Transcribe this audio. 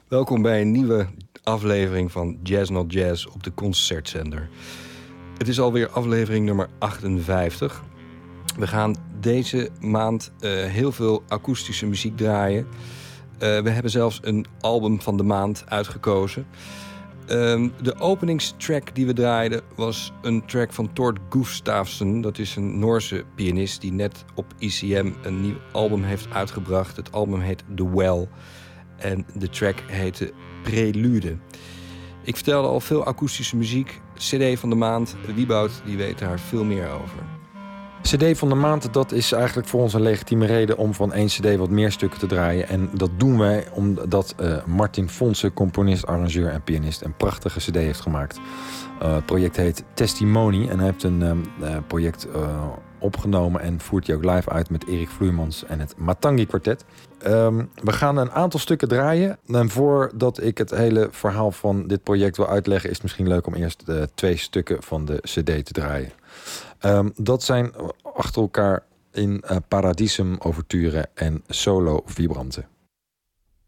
Welkom bij een nieuwe aflevering van Jazz Not Jazz op de Concertzender. Het is alweer aflevering nummer 58. We gaan deze maand heel veel akoestische muziek draaien. We hebben zelfs een album van de maand uitgekozen. De openingstrack die we draaiden was een track van Tord Gustafsson. Dat is een Noorse pianist die net op ICM een nieuw album heeft uitgebracht. Het album heet The Well en de track heette Prelude. Ik vertelde al veel akoestische muziek. CD van de maand, Wieboud die weet daar veel meer over. CD van de maand, dat is eigenlijk voor ons een legitieme reden om van één CD wat meer stukken te draaien. En dat doen wij omdat Martin Fonse, componist, arrangeur en pianist, een prachtige CD heeft gemaakt. Het project heet Testimony en hij heeft een project opgenomen en voert die ook live uit met Erik Vloeimans en het Matangi Quartet. We gaan een aantal stukken draaien. En voordat ik het hele verhaal van dit project wil uitleggen, is het misschien leuk om eerst 2 stukken van de CD te draaien. Dat zijn achter elkaar in Paradisum Overture en Solo Vibrante.